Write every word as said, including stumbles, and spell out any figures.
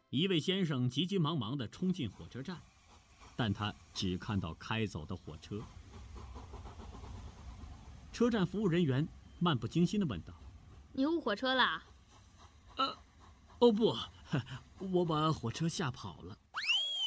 一位先生急急忙忙地冲进火车站，但他只看到开走的火车。车站服务人员漫不经心地问道：“ 你误火车啦？”“ 呃，哦不，我把火车吓跑了。”